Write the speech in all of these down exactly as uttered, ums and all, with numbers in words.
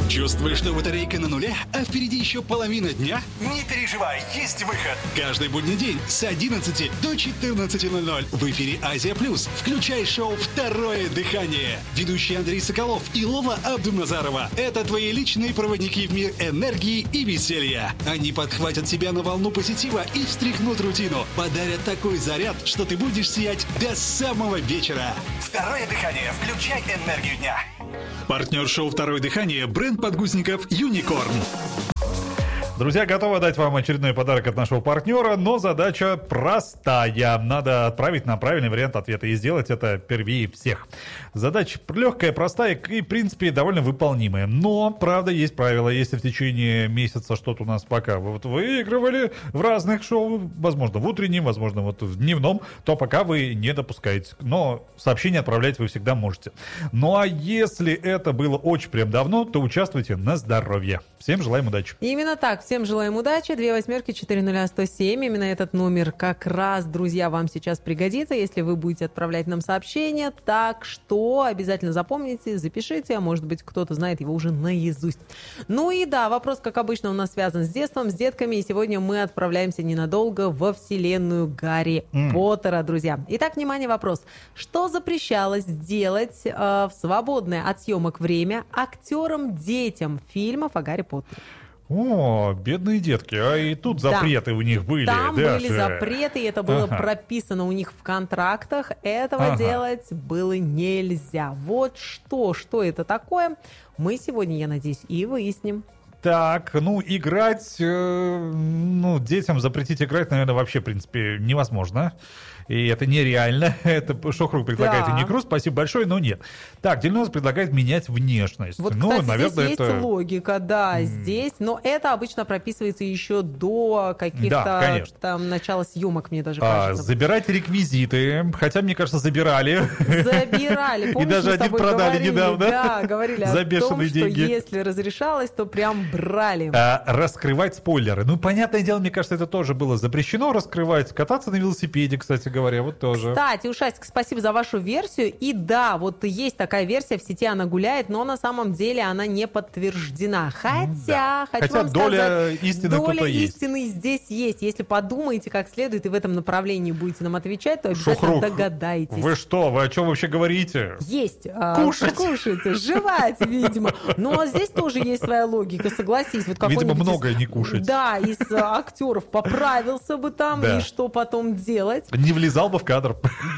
Чувствуешь, что батарейка на нуле, а впереди еще половина дня? Не переживай, есть выход. Каждый будний день с одиннадцати до четырнадцати ноль-ноль в эфире «Азия Плюс». Включай шоу «Второе дыхание». Ведущий Андрей Соколов и Лола Абдуназарова – это твои личные проводники в мир энергии и веселья. Они подхватят тебя на волну позитива и встряхнут рутину. Подарят такой заряд, что ты будешь сиять до самого вечера. Второе дыхание. Включай энергию дня. Партнер шоу «Второе дыхание» – бренд подгузников «Юникорн». Друзья, готовы дать вам очередной подарок от нашего партнера, но задача простая. Надо отправить нам правильный вариант ответа и сделать это первее всех. Задача легкая, простая и, в принципе, довольно выполнимая. Но, правда, есть правило. Если в течение месяца что-то у нас пока вы вот выигрывали в разных шоу, возможно, в утреннем, возможно, вот в дневном, то пока вы не допускаете. Но сообщение отправлять вы всегда можете. Ну, а если это было очень прям давно, то участвуйте на здоровье. Всем желаем удачи. Именно так. Всем желаем удачи. Две восьмерки, четыре нуля, сто семь. Именно этот номер как раз, друзья, вам сейчас пригодится, если вы будете отправлять нам сообщения. Так что обязательно запомните, запишите, а может быть, кто-то знает его уже наизусть. Ну и да, вопрос, как обычно, у нас связан с детством, с детками. И сегодня мы отправляемся ненадолго во вселенную Гарри mm. Поттера, друзья. Итак, внимание, вопрос. Что запрещалось делать э, в свободное от съемок время актерам-детям фильмов о Гарри Поттере? О, бедные детки, а и тут запреты да. у них были. Там даже. были запреты, и это было ага. прописано у них в контрактах. Этого ага. делать было нельзя. Вот что, что это такое, мы сегодня, я надеюсь, и выясним. Так, ну, играть, э, ну, детям запретить играть, наверное, вообще, в принципе, невозможно. И это нереально. Это Шохрук предлагает да. Уникру. Спасибо большое, но нет. Так, Дельноз предлагает менять внешность. Вот, ну, кстати, наверное, здесь это... есть логика, да, mm. здесь. Но это обычно прописывается еще до каких-то да, там начала съемок, мне даже а, кажется. Забирать реквизиты. Хотя, мне кажется, забирали. Забирали. Помнишь, и даже один продали говорили, недавно. Да, говорили за о бешеные том, деньги. что если разрешалось, то прям брали. А, раскрывать спойлеры. Ну, понятное дело, мне кажется, это тоже было запрещено раскрывать. Кататься на велосипеде, кстати говоря, вот тоже. Кстати, Ушастик, спасибо за вашу версию. И да, вот есть такая версия, в сети она гуляет, но на самом деле она не подтверждена. Хотя, да. хочу Хотя вам доля сказать, истины доля есть. истины здесь есть. Если подумаете как следует и в этом направлении будете нам отвечать, то обязательно Шухрук, догадаетесь. Вы что? Вы о чем вообще говорите? Есть. Кушать. Кушать, жевать, видимо. Но здесь тоже есть своя логика, согласись. Вот видимо, многое не кушать. Да, из актеров поправился бы там, да. и что потом делать? Не влезал бы в кадр.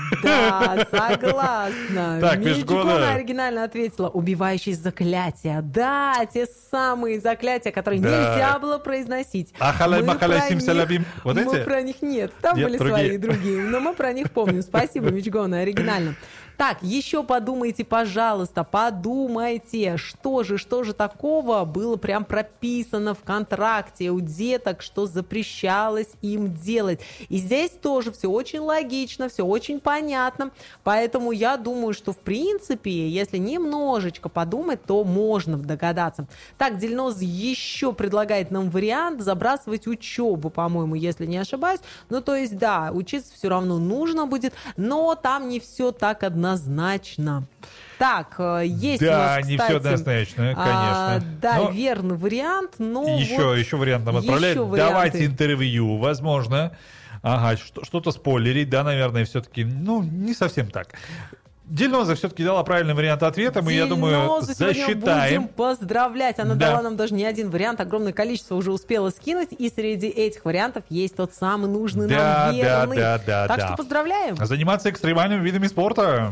Да, согласна. Так, Мичигона оригинально ответила: убивающие заклятия. Да, те самые заклятия, которые да. нельзя было произносить. Ахалай, махалай, симсалабим. Вот эти? Мы про них нет. Там нет, были другие. свои другие. Но мы про них помним. Спасибо, Мичигона, оригинально. Так, еще подумайте, пожалуйста, подумайте, что же, что же такого было прям прописано в контракте у деток, что запрещалось им делать. И здесь тоже все очень логично, все очень понятно, поэтому я думаю, что в принципе, если немножечко подумать, то можно догадаться. Так, Дельноз еще предлагает нам вариант забрасывать учебу, по-моему, если не ошибаюсь. Ну, то есть, да, учиться все равно нужно будет, но там не все так однозначно. Однозначно. Так, есть да, у нас, кстати, не все однозначно, конечно. А, да, но верный вариант, но еще, вот еще вариант нам отправляют. Давайте интервью, возможно. Ага, что-то спойлерить, да, наверное, все-таки, ну, не совсем так. Дельноза все-таки дала правильный вариант ответа, мы, я думаю, засчитаем. Будем поздравлять. Она да. дала нам даже не один вариант, огромное количество уже успела скинуть, и среди этих вариантов есть тот самый нужный да, нам верный. Да, да, да, так да. что поздравляем. Заниматься экстремальными видами спорта.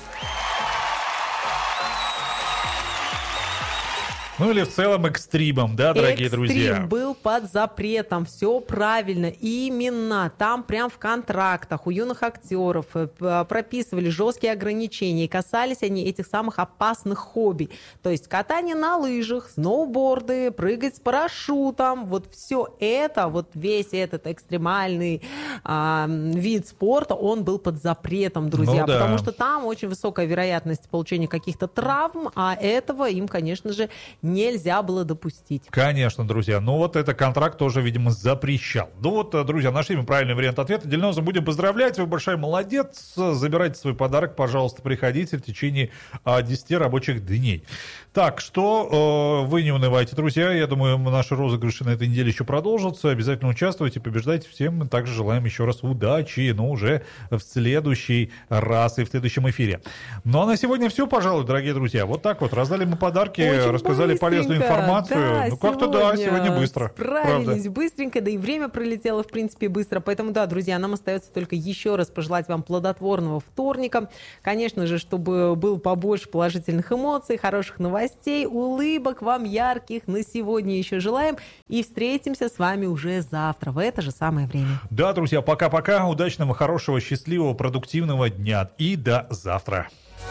Ну или в целом экстримом, да, дорогие Экстрим друзья? Экстрим был под запретом, все правильно. Именно там прям в контрактах у юных актеров прописывали жесткие ограничения, и касались они этих самых опасных хобби. То есть катание на лыжах, сноуборды, прыгать с парашютом, вот все это, вот весь этот экстремальный а, вид спорта, он был под запретом, друзья, ну, да. потому что там очень высокая вероятность получения каких-то травм, а этого им, конечно же, не нельзя было допустить. Конечно, друзья. Ну вот это контракт тоже, видимо, запрещал. Ну вот, друзья, нашли мы правильный вариант ответа. Дильноза, будем поздравлять. Вы большой молодец. Забирайте свой подарок, пожалуйста, приходите в течение а, десяти рабочих дней. Так, что э, вы не унывайте, друзья. Я думаю, наши розыгрыши на этой неделе еще продолжатся. Обязательно участвуйте, побеждайте всем. Мы также желаем еще раз удачи, но уже в следующий раз и в следующем эфире. Ну а на сегодня все, пожалуй, дорогие друзья. Вот так вот. Раздали мы подарки, очень рассказали полезную информацию. Да, ну как-то да, сегодня быстро. Справились быстренько, да и время пролетело, в принципе, быстро. Поэтому, да, друзья, нам остается только еще раз пожелать вам плодотворного вторника. Конечно же, чтобы было побольше положительных эмоций, хороших новостей, улыбок вам ярких на сегодня еще желаем. И встретимся с вами уже завтра, в это же самое время. Да, друзья, пока-пока. Удачного, хорошего, счастливого, продуктивного дня. И до завтра.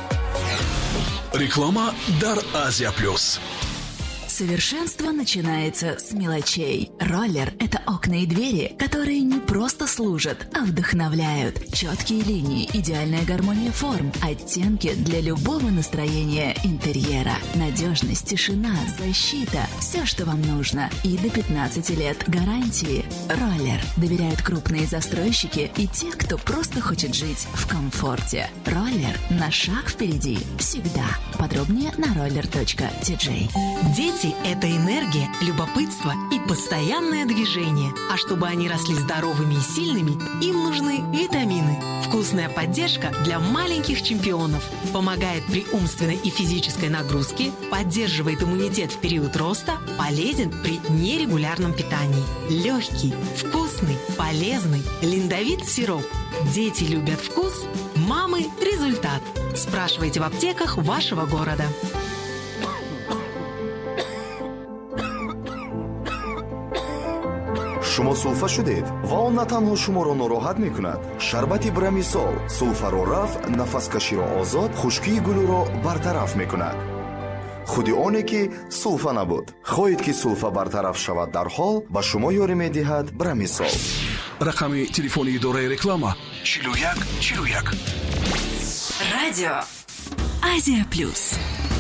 Реклама Дар Азия Плюс. Совершенство начинается с мелочей. Роллер – это окна и двери, которые не просто служат, а вдохновляют. Четкие линии, идеальная гармония форм, оттенки для любого настроения интерьера. Надежность, тишина, защита – все, что вам нужно. И до пятнадцати лет гарантии. Роллер доверяют крупные застройщики и те, кто просто хочет жить в комфорте. Роллер – на шаг впереди всегда. Подробнее на roller точка ти джей. Дети – это энергия, любопытство и постоянное движение. А чтобы они росли здоровыми и сильными, им нужны витамины. Вкусная поддержка для маленьких чемпионов. Помогает при умственной и физической нагрузке, поддерживает иммунитет в период роста, полезен при нерегулярном питании. Легкий, вкусный, полезный, линдовит сироп. Дети любят вкус, мамы – результат. Спрашивайте в аптеках вашего города. شما سولفا شدید و آن نه تنها شما را ناراحت میکند. شربت برمیسول سولفا را رفع، نفس کشی را آزاد، خشکی گلو را برطرف میکند. خودی آنه که سولفا نبود. خواهید که سولفا برطرف شود در حال به شما یاری میدهد برمیسول. رقم تلفن اداره реклама چهل و یک چهل و یک. Радио Азия Плюс.